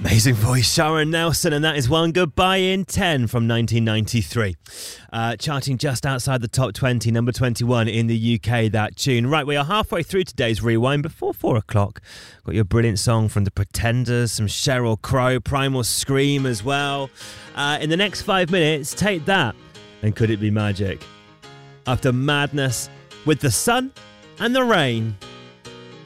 Amazing voice, Sharon Nelson, and that is One Goodbye in 10 from 1993. Charting just outside the top 20, number 21 in the UK, that tune. Right, we are halfway through today's Rewind. Before 4 o'clock, got your brilliant song from The Pretenders, some Sheryl Crow, Primal Scream as well. In the next 5 minutes, Take That and Could It Be Magic? After Madness with the sun and the rain.